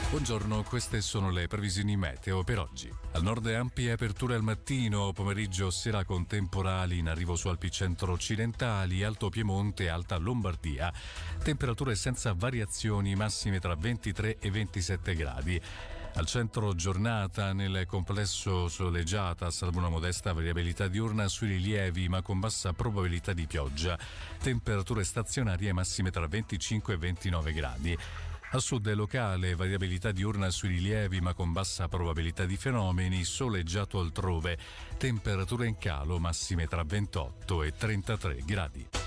Buongiorno, queste sono le previsioni meteo per oggi. Al nord ampie aperture al mattino, pomeriggio sera con temporali in arrivo su Alpi centro-occidentali, Alto Piemonte e Alta Lombardia. Temperature senza variazioni, massime tra 23 e 27 gradi. Al centro giornata, nel complesso soleggiata, salvo una modesta variabilità diurna sui rilievi, ma con bassa probabilità di pioggia. Temperature stazionarie massime tra 25 e 29 gradi. A sud è locale, variabilità diurna sui rilievi ma con bassa probabilità di fenomeni, soleggiato altrove, temperature in calo massime tra 28 e 33 gradi.